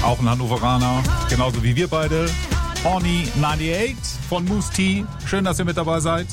Auch ein Hannoveraner, genauso wie wir beide. Horny 98 von Moose T. Schön, dass ihr mit dabei seid.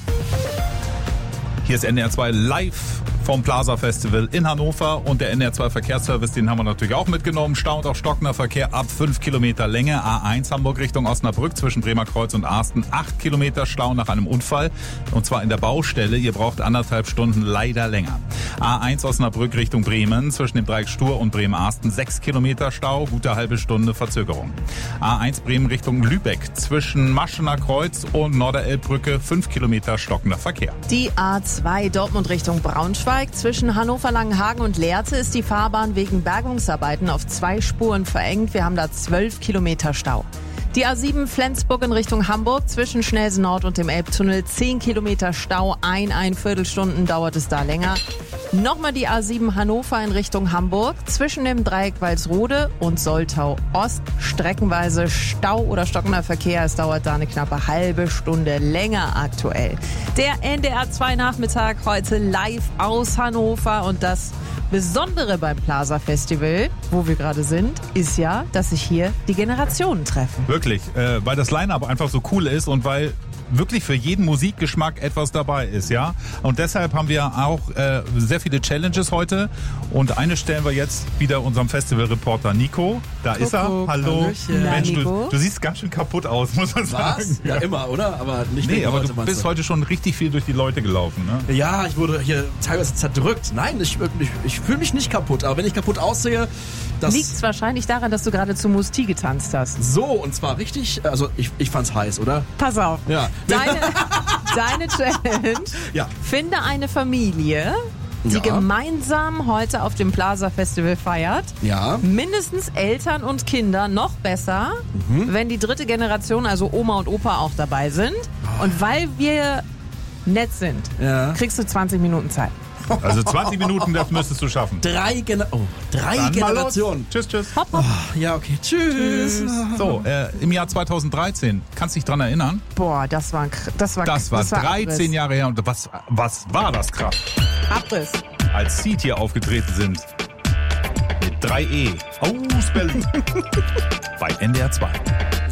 Hier ist NDR 2 live vom Plaza Festival in Hannover und der NDR 2 Verkehrsservice, den haben wir natürlich auch mitgenommen. Stau und auch stockender Verkehr ab 5 Kilometer Länge. A1 Hamburg Richtung Osnabrück zwischen Bremerkreuz und Asten. 8 Kilometer Stau nach einem Unfall und zwar in der Baustelle. Ihr braucht 1,5 Stunden, leider länger. A1 Osnabrück Richtung Bremen zwischen dem Dreieck Stur und Bremen-Asten. 6 Kilometer Stau, gute halbe Stunde Verzögerung. A1 Bremen Richtung Lübeck zwischen Maschener Kreuz und Norderelbbrücke. 5 Kilometer stockender Verkehr. Die A2 Dortmund Richtung Braunschweig. Zwischen Hannover-Langenhagen und Lehrte ist die Fahrbahn wegen Bergungsarbeiten auf 2 Spuren verengt. Wir haben da 12 Kilometer Stau. Die A7 Flensburg in Richtung Hamburg zwischen Schnelsen Nord und dem Elbtunnel. 10 Kilometer Stau, 1 Stunden dauert es da länger. Nochmal die A7 Hannover in Richtung Hamburg zwischen dem Dreieck Walsrode und Soltau Ost. Streckenweise Stau oder stockender Verkehr. Es dauert da eine knappe halbe Stunde länger aktuell. Der NDR 2 Nachmittag heute live aus Hannover und das Besondere beim Plaza Festival, wo wir gerade sind, ist ja, dass sich hier die Generationen treffen. Wirklich, weil das Line-Up einfach so cool ist und weil wirklich für jeden Musikgeschmack etwas dabei ist, ja. Und deshalb haben wir auch sehr viele Challenges heute und eine stellen wir jetzt wieder unserem Festivalreporter Nico. Da ist er. Hallo. Hallöchen. Mensch, Nico. Du siehst ganz schön kaputt aus, muss man sagen. Was? Ja, immer, oder? Aber nicht Nee, wegen aber heute, du meinst bist heute schon richtig viel durch die Leute gelaufen, ne? Ja, ich wurde hier teilweise zerdrückt. Nein, ich fühle mich nicht kaputt. Aber wenn ich kaputt aussehe, das... Liegt es wahrscheinlich daran, dass du gerade zu Moose T getanzt hast. So, und zwar richtig... Also, ich fand's heiß, oder? Pass auf. Ja. Deine Challenge. Ja. Finde eine Familie, die Ja. gemeinsam heute auf dem Plaza Festival feiert. Ja. Mindestens Eltern und Kinder, noch besser, wenn die dritte Generation, also Oma und Opa, auch dabei sind. Und weil wir nett sind, Ja. kriegst du 20 Minuten Zeit. Also 20 Minuten, das müsstest du schaffen. Drei Dann mal Generationen. los. Tschüss. Hopp, hopp. Ja, okay. Tschüss. So, im Jahr 2013, kannst du dich dran erinnern? Boah, das war 13 Abriss. Jahre her. Und was war das krass? Abriss. Als Seed hier aufgetreten sind. Mit 3E. Aus Berlin. Bei NDR 2.